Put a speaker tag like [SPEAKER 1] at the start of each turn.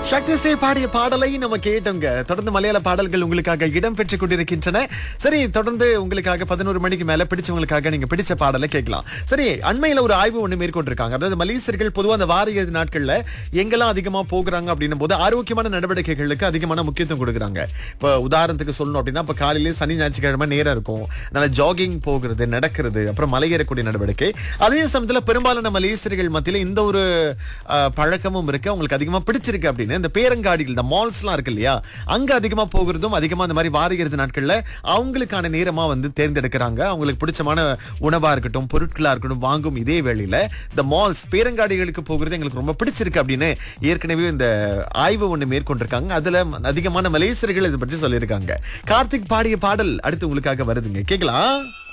[SPEAKER 1] சக்தி ஸ்ரீ பாடிய பாடலை நம்ம கேட்டோங்க. தொடர்ந்து மலையாள பாடல்கள் உங்களுக்காக இடம் பெற்றுக் கொண்டிருக்கின்றன. சரி, தொடர்ந்து உங்களுக்காக 11 மணிக்கு மேல பிடிச்சவங்களுக்காக நீங்க பிடிச்ச பாடலை கேட்கலாம். சரி, அண்மையில ஒரு ஆய்வு ஒண்ணு மேற்கொண்டிருக்காங்க. அதாவது மலேசியர்கள் பொதுவா அந்த வார இறுதி நாட்கள்ல எங்கெல்லாம் அதிகமா போகிறாங்க அப்படின்னும் போது ஆரோக்கியமான நடவடிக்கைகளுக்கு அதிகமான முக்கியத்துவம் கொடுக்குறாங்க. இப்ப உதாரணத்துக்கு சொல்லணும் அப்படின்னா, இப்ப காலையிலே சனி ஞாயிற்றுக்கிழமை நேரம் இருக்கும், அதனால ஜாகிங் போகிறது, நடக்கிறது, அப்புறம் மலையேறக்கூடிய நடவடிக்கை. அதே சமயத்துல பெரும்பாலான மலேசியர்கள் மத்தியில இந்த ஒரு பழக்கமும் இருக்கு, அவங்களுக்கு அதிகமா பிடிச்சிருக்கு அப்படின்னு இந்த பேரங்காடிகள், இந்த மால்ஸ்லாம் இருக்கு இல்லையா, அங்க அதிகமா போகிறதும் அதிகமா இந்த மாதிரி வார இறுதி நாட்கள்ல அவங்களுக்கான நேரமா தேர்ந்தெடுக்கிறாங்க. அவங்களுக்கு பிடிச்சமான உணவா இருக்கட்டும், பொருட்களா இருக்கட்டும் வாங்கும் இதே வேளையில இந்த மால்ஸ் பேரங்காடிகளுக்கு போகிறது எங்களுக்கு ரொம்ப பிடிச்சிருக்கு அப்படின்னு ஏற்கனவே இந்த ஆய்வு ஒண்ணு மேற்கொண்டிருக்காங்க. அதுல அதிகமான மலேசியர்கள் இதை பற்றி சொல்லியிருக்காங்க. கார்த்திக் பாடிய பாடல் அடுத்து உங்களுக்காக வருதுங்க, கேட்கலாம்.